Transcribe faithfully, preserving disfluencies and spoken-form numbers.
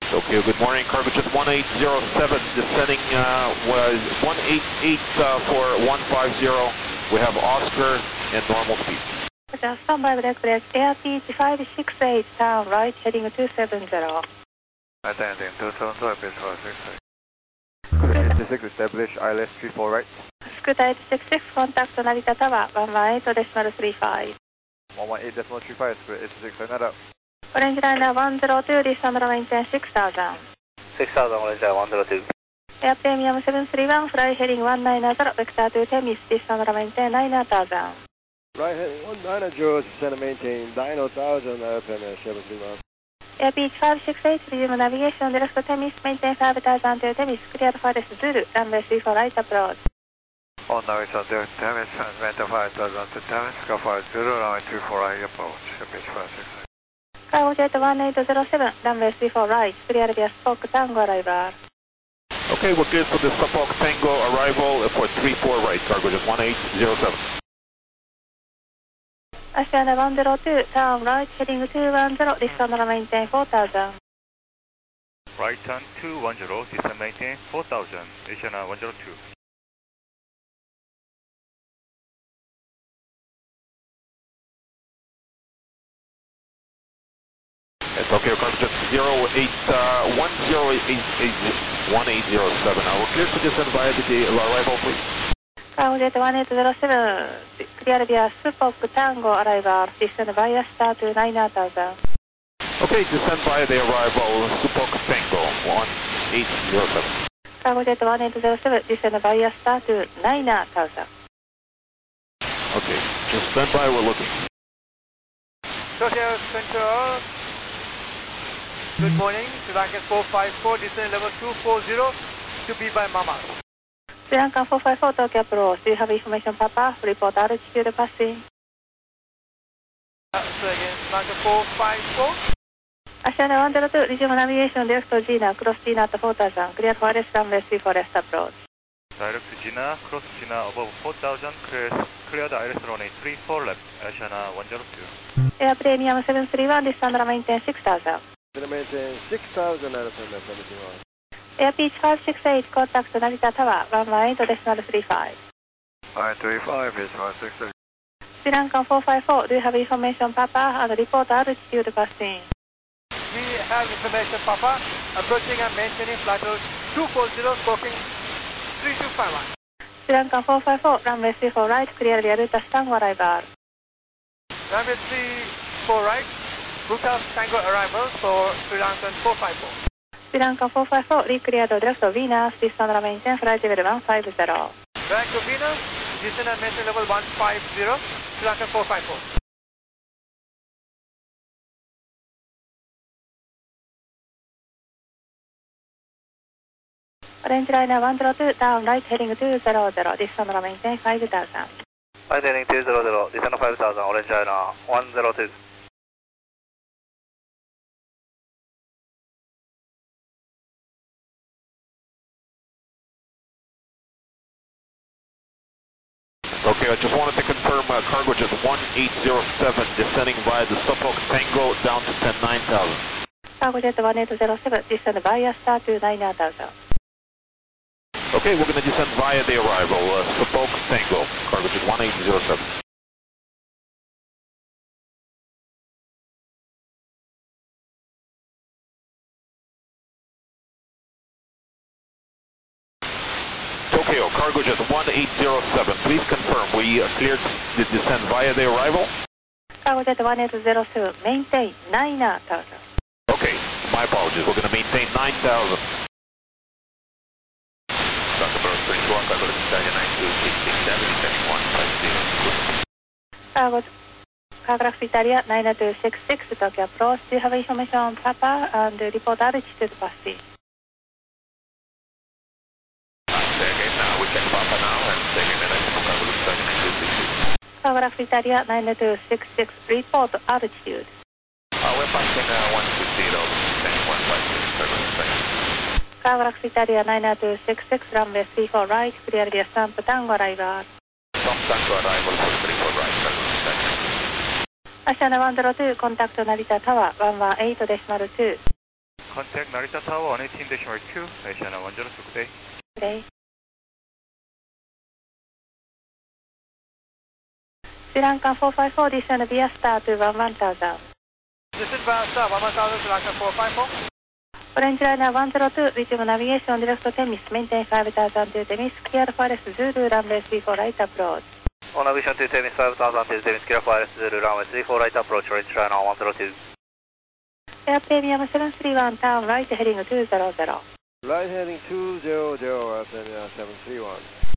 Tokyo, good morning. Cargo jet one eight zero seven, descending uh, was one eight eight uh, for one five zero. We have Oscar and normal speed. Standby break break, Air Peach five six eight, turn right, heading two seven zero. Attending two seven zero, base five six eight. Scoot eighty-six, establish I L S three four right. Scoot eight six six, contact Narita Tower, one one eight decimal three five. one one eight decimal three five, Scoot eighty-six, another. Orange Liner one zero two, descend maintain six thousand. six thousand, Orange Liner one zero two. Air Premium seven three one, fly heading one nine zero, vector to Temis, descend maintain nine thousand. Right heading one nine zero, descend maintain nine thousand, Air Premium seven three one. Air Peach five six eight, resume navigation, direct to Temis, maintain five thousand to Temis, clear forest Zulu, runway three four right approach. On navigation, direct to Temis, maintain five thousand to Temis, go five zero, runway three four right approach, base five six eight. Cargo jet one eight zero seven, runway three four right, clear via Spoke Tango arrival. Okay, we're good for the Spoke Tango arrival for three four right, cargo jet one eight zero seven. Asiana one zero two, turn right, heading two one zero, descend maintain four thousand. Right turn two one zero, descend maintain four thousand, Asiana one zero two. Tokyo, cargo jet zero eight one zero eight eight one eight zero seven. Now we're clear to descend via the arrival, please. Cargo jet one eight zero seven, clear via Spoke Tango arrival, descend via star to nine thousand. Okay, descend via the arrival, Spoke Tango one eight zero seven. Cargo jet one eight zero seven, descend via star to nine thousand. Okay, just stand by, we're looking. Tokyo Central. Good morning, Sri Lankan four five four, descend level two four zero, to be by Mama. Sri Lankan four five four, Tokyo approach, do you have information, Papa? Report altitude passing. Uh, so again, Sri Lankan four five four. Asiana one zero two, resume navigation, direct to Gina, cross Gina at four thousand, clear forest, runway three four left approach. Direct to Gina, cross Gina above four thousand, clear, clear the I L S runway three four left, Asiana one zero two. Air Premium seven three one, descend maintain six thousand. Descend maintain six thousand, Air Premium seven three one. Air Peach five six eight, contact Narita Tower, one one eight decimal three five. nine three five, base five six eight. Sri Lankan four five four, do you have information, Papa? And report altitude passing. We have information, Papa. Approaching and maintaining flight level two four zero, smoking three two five one. Sri Lankan four five four, runway three four right, clear via Ruta Tango arrival. Runway three four right, Ruta Tango arrival for Sri Lankan four five four. Sri Lankan four five four, recleared direct to Venus, descend maintain flight level one five zero. Direct to Venus, descend and maintain level one five zero, Sri Lankan four five four. Orange Liner one zero two, down right, heading two zero zero, descend maintain five thousand. Right heading two zero zero, descend five thousand, Orange Liner one zero two. Okay, I just wanted to confirm uh, cargo jet one eight zero seven, descending via the Spoke Tango down to ten nine thousand. Cargo jet one eight zero seven, descend via star to nine thousand. Okay, we're going to descend via the arrival, uh, Spoke Tango, cargo jet one eight zero seven. Tokyo, cargo jet one eight zero seven, please confirm, we uh, cleared the descent via the arrival? Cargo jet one eight zero seven, maintain nine thousand. Okay, my apologies, we're going to maintain nine thousand. Cargo Cargo Italia nine two six six, Tokyo approach, do you have information, Papa? And report altitude passing. Cargo Italia nine two six six, report altitude. Uh, we're passing uh, one two zero, one five six. Cargo Italia nine two six six, runway three four right, clear via Stamp Tango arrival. Stamp Tango arrival for three four right, Asiana one zero two, contact Narita Tower, one one eight decimal two. contact Narita Tower one eighteen decimal two, Asiana one zero two, good day. Good day. Sri Lanka four five four, descend via star to one one thousand. This is via star one one thousand, Sri Lanka four five four. Orange Liner one zero two, resume navigation direct to Temis, maintain five thousand to Temis, clear for S Zulu, runway three four right approach. On navigation to Temis five thousand to Temis, clear for S Zulu, runway three four right approach, Orange Liner one zero two. Air Premium seven three one, turn right heading two zero zero. Right heading two zero zero, Air Premium seven three one.